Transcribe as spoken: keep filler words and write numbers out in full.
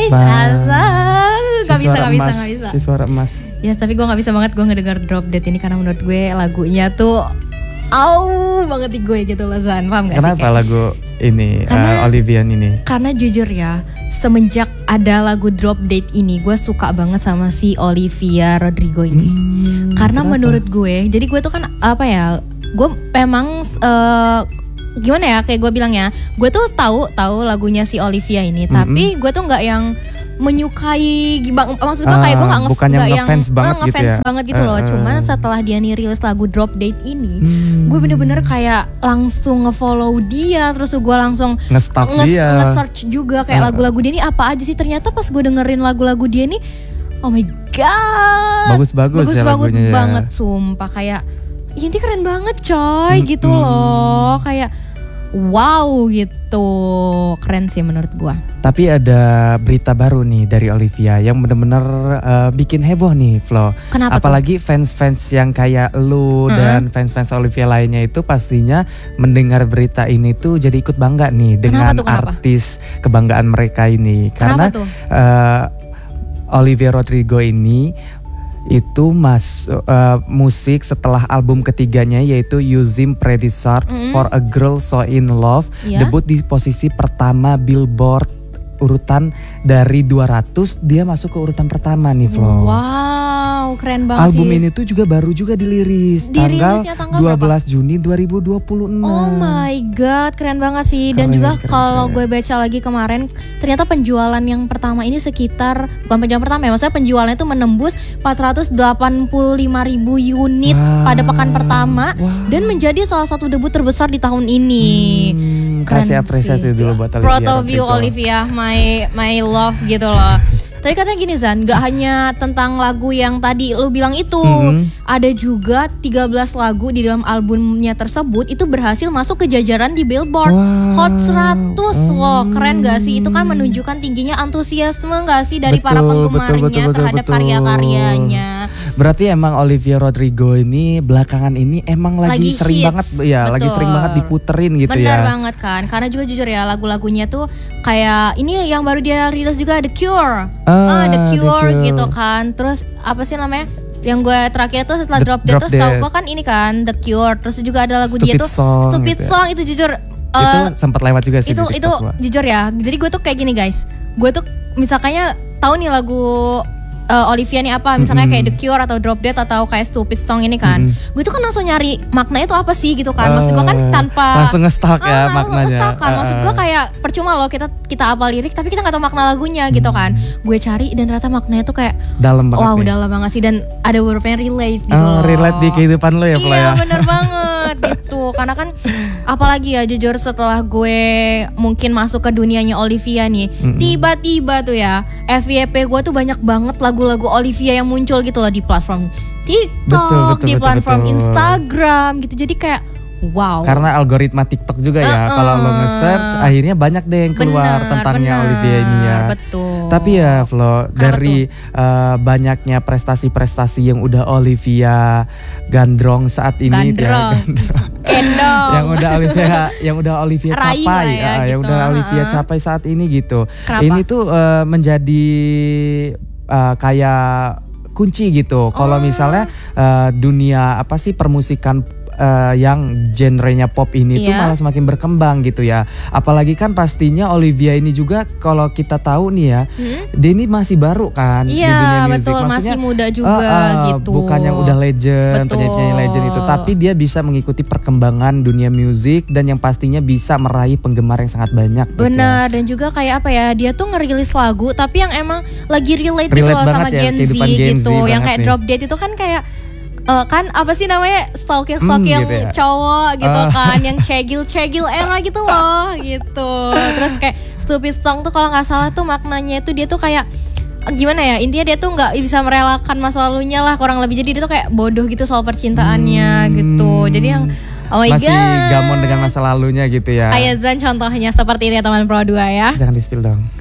Si Gak bisa, suara gak bisa, emas, gak bisa. Si suara emas. Ya tapi gue gak bisa banget gue ngedenger Drop Dead ini karena menurut gue lagunya tuh au banget di gue gitu loh Zan. Paham gak sih? Kenapa lagu ini Karena- uh, Olivia ini? Karena jujur ya, semenjak ada lagu Drop Dead ini, gue suka banget sama si Olivia Rodrigo ini. Hmm, Karena kenapa? menurut gue, jadi gue tuh kan apa ya, gue memang uh, gimana ya, kayak gue bilang ya, gue tuh tahu tahu lagunya si Olivia ini, Mm-mm. tapi gue tuh nggak yang menyukai, bang, maksud gue kayak gue nggak nge- bukan yang nggak ngefans banget eh, ngefans gitu ya. banget gitu loh. Eh, eh. Cuman setelah dia nih rilis lagu Drop Dead ini, Hmm. gue bener-bener kayak langsung ngefollow dia, terus gue langsung Nge-stalk nge- dia. nge-search juga kayak Uh. lagu-lagu dia ini apa aja sih. Ternyata pas gue dengerin lagu-lagu dia nih, oh my god, Bagus-bagus ya bagus lagunya ya. banget sumpah. Kayak Inti keren banget coy, Hmm, gitu hmm. loh. Kayak wow gitu, keren sih menurut gue. Tapi ada berita baru nih dari Olivia yang bener-bener uh, bikin heboh nih Flo. Kenapa tuh? Apalagi fans-fans yang kayak lu Mm-mm. dan fans-fans Olivia lainnya itu pastinya mendengar berita ini tuh jadi ikut bangga nih dengan Kenapa tuh, kenapa? artis kebanggaan mereka ini. Karena Kenapa tuh? uh, Olivia Rodrigo ini itu masuk uh, musik setelah album ketiganya yaitu Using Predesert Mm-mm. for a Girl So In Love, Iya. debut di posisi pertama Billboard urutan dari dua ratus, dia masuk ke urutan pertama nih Flo. Wow, keren banget Album sih. ini tuh juga baru juga diliris Dirilisnya tanggal dua belas Juni dua ribu dua puluh enam. Oh my god, keren banget sih. Dan Keren, juga keren, kalau keren. gue baca lagi kemarin, ternyata penjualan yang pertama ini sekitar, bukan penjualan pertama ya, maksudnya penjualannya itu menembus empat ratus delapan puluh lima ribu unit Wow. pada pekan pertama, Wow. dan menjadi salah satu debut terbesar di tahun ini. Hmm, Keren kasih apresiasi sih. dulu buat Olivia Proud of you Rodrigo. Olivia, my my love gitu loh. Tapi katanya gini Zan, gak hanya tentang lagu yang tadi lu bilang itu, Mhm. ada juga tiga belas lagu di dalam albumnya tersebut itu berhasil masuk ke jajaran di Billboard Wow. Hot seratus loh. Hmm. Keren gak sih? Itu kan menunjukkan tingginya antusiasme gak sih dari para Betul, penggemarnya betul, betul, betul, terhadap betul. karya-karyanya. Berarti emang Olivia Rodrigo ini belakangan ini emang lagi, Lagi sering hits, banget ya, lagi betul. sering banget diputerin gitu Benar ya. banget kan. Karena juga jujur ya, lagu-lagunya tuh kayak ini yang baru dia rilis juga, The Cure. Ah, The The Cure Cure. gitu kan. Terus apa sih namanya? Yang gue terakhir tuh setelah The- Drop Dead Drop tuh setahu Dead. gue kan ini kan The Cure. Terus juga ada lagu dia Stupid tuh Song Stupid gitu ya. Song itu jujur Itu eh, sempat lewat juga sih itu di itu TikTok gua. jujur ya. Jadi gue tuh kayak gini guys. Gue tuh misalkannya tahu nih lagu uh, Olivia nih apa, misalnya Mm-mm. kayak The Cure atau Drop Dead atau kayak Stupid Song ini kan. Mm-mm. Gue tuh kan langsung nyari maknanya itu apa sih gitu kan. Maksud gue kan Eh, tanpa langsung nge-stalk ya Ah, maknanya. nge-stalk kan. Maksud gue Eh, kayak percuma loh kita kita apal lirik tapi kita nggak tahu makna lagunya gitu kan. Gue cari dan ternyata maknanya tuh kayak dalam banget wow, nih. dalam banget sih, dan ada beberapa yang relate gitu Oh, loh. relate di kehidupan lo ya Flo Iya ya. bener banget gitu. Karena kan apalagi ya jujur setelah gue mungkin masuk ke dunianya Olivia nih, Mm-mm. tiba-tiba tuh ya F Y P gue tuh banyak banget lagu-lagu Olivia yang muncul gitu loh di platform TikTok, Betul, betul, di betul, platform betul. Instagram gitu. Jadi kayak wow. Karena algoritma TikTok juga ya, Uh-uh. kalau lo nge-search akhirnya banyak deh yang keluar Bener, tentangnya bener, Olivia ini ya. Betul. Tapi ya Flo, dari uh, banyaknya prestasi-prestasi yang udah Olivia gandrong saat ini tuh ya, Gandrong. gandrong. Gendong. yang udah Olivia yang udah Olivia Raih capai, lah ya, ah, yang gitu, udah Olivia uh-uh. capai saat ini gitu. Kenapa? Ini tuh uh, menjadi uh, kayak kunci gitu. Kalau Oh. misalnya uh, dunia apa sih permusikan uh, yang genrenya pop ini tuh Iya. malah semakin berkembang gitu ya. Apalagi kan pastinya Olivia ini juga kalau kita tahu nih ya, Hmm? dia ini masih baru kan di Iya dunia musik. betul, Maksudnya masih muda juga Ah, ah, gitu. bukan yang udah legend, Betul. penyanyi legend itu, tapi dia bisa mengikuti perkembangan dunia musik dan yang pastinya bisa meraih penggemar yang sangat banyak. gitu. Benar, dan juga kayak apa ya, dia tuh ngerilis lagu tapi yang emang lagi relate, gitu Relate loh sama banget ya, Gen Z kehidupan Gen Z gitu. Yang banget kayak nih. Drop Dead itu kan kayak eh, kan apa sih namanya, stalking stalking Hmm, gitu ya. cowok gitu Ah. kan, yang cegil cegil era gitu loh gitu. Terus kayak Stupid Song tuh kalau nggak salah tuh maknanya itu dia tuh kayak gimana ya, intinya dia tuh nggak bisa merelakan masa lalunya lah kurang lebih. Jadi dia tuh kayak bodoh gitu soal percintaannya Hmm. gitu. Jadi yang oh my Masih god, gamon dengan masa lalunya gitu ya. Ayazan contohnya seperti ini ya teman Pro dua ya. Jangan di spill dong.